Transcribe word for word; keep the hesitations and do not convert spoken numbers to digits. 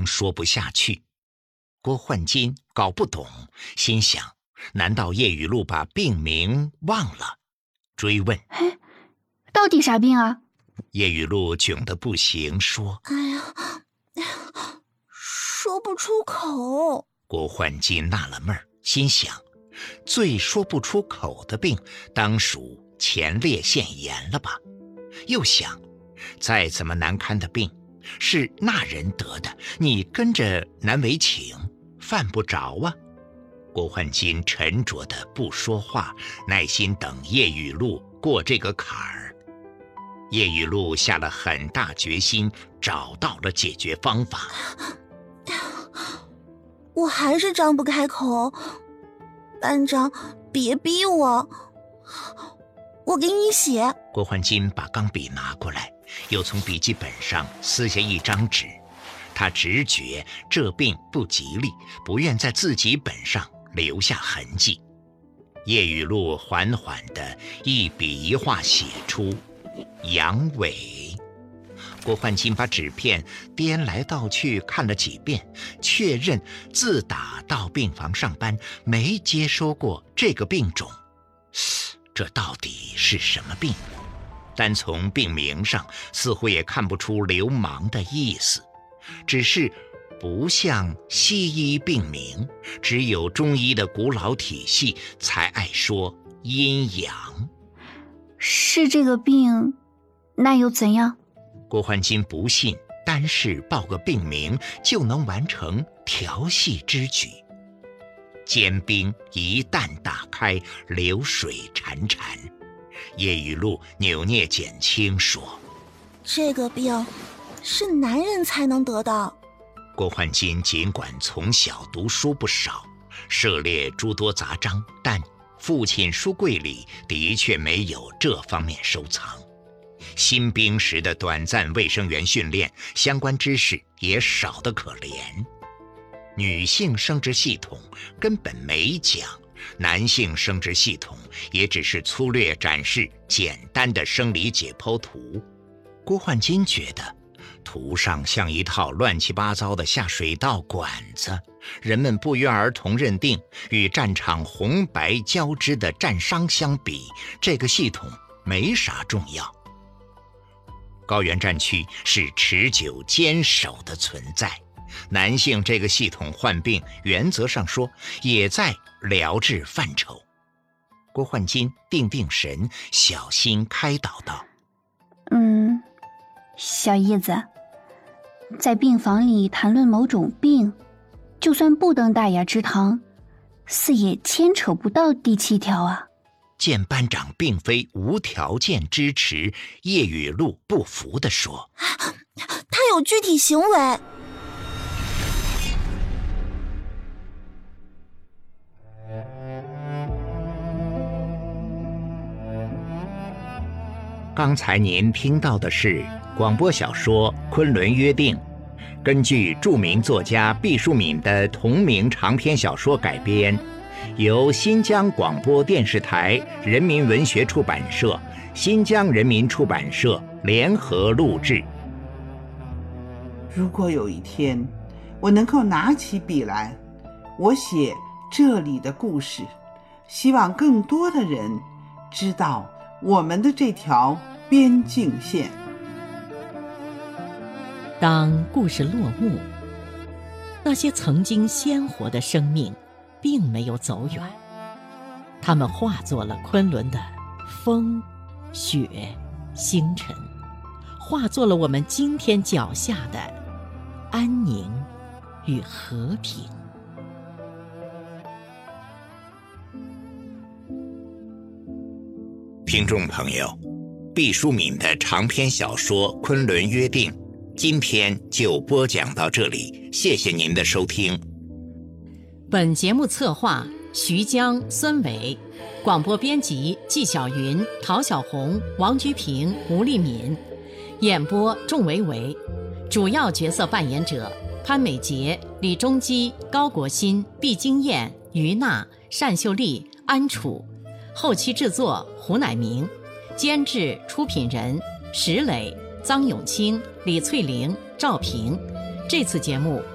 说不下去。郭焕金搞不懂，心想难道叶雨露把病名忘了？追问嘿，到底啥病啊？ 叶雨露窘得不行，说哎呀，说不出口。 郭焕金纳了闷儿，心想最说不出口的病当属前列腺炎了吧。又想再怎么难堪的病是那人得的，你跟着难为情，犯不着啊。郭焕金沉着的不说话，耐心等叶雨露过这个坎儿。叶雨露下了很大决心，找到了解决方法。 我还是张不开口，班长别逼我，我给你写。 郭焕金把钢笔拿过来，又从笔记本上撕下一张纸。他直觉这病不吉利，不愿在自己本上留下痕迹。叶雨露缓缓地一笔一画写出阳痿。郭焕金把纸片颠来倒去看了几遍，确认自打到病房上班没接收过这个病种。这到底是什么病？单从病名上似乎也看不出流氓的意思，只是不像西医病名，只有中医的古老体系才爱说阴阳。 是这个病，那又怎样？ 郭焕金不信单是报个病名就能完成调戏之举。坚冰一旦打开，流水潺潺。叶雨露扭捏减轻说， 这个病是男人才能得到。 郭焕金尽管从小读书不少，涉猎诸多杂章，但父亲书柜里的确没有这方面收藏。新兵时的短暂卫生员训练，相关知识也少得可怜。女性生殖系统根本没讲，男性生殖系统也只是粗略展示简单的生理解剖图。郭焕金觉得图上像一套乱七八糟的下水道管子，人们不约而同认定，与战场红白交织的战伤相比，这个系统没啥重要。高原战区是持久坚守的存在，男性这个系统患病原则上说也在疗治范畴。郭焕金定定神，小心开导道， 嗯，小叶子，在病房里谈论某种病，就算不登大雅之堂，似也牵扯不到第七条啊。 见班长并非无条件支持，叶雨露不服地说， 他有具体行为。 刚才您听到的是广播小说《昆仑约定》，根据著名作家毕淑敏的同名长篇小说改编，由新疆广播电视台人民文学出版社、新疆人民出版社联合录制。 如果有一天我能够拿起笔来，我写这里的故事，希望更多的人知道我们的这条边境线。 当故事落幕，那些曾经鲜活的生命并没有走远，它们化作了昆仑的风、雪、星辰，化作了我们今天脚下的安宁与和平。 听众朋友，毕淑敏的长篇小说《昆仑约定》今天就播讲到这里，谢谢您的收听。 本节目策划徐江、孙伟，广播编辑纪晓云、陶小红、王菊平、吴丽敏，演播仲维维，主要角色扮演者潘美杰、李中基、高国新、毕金燕、于娜、单秀丽、安楚，后期制作胡乃明，监制出品人石磊、臧永清、李翠玲、赵平。这次节目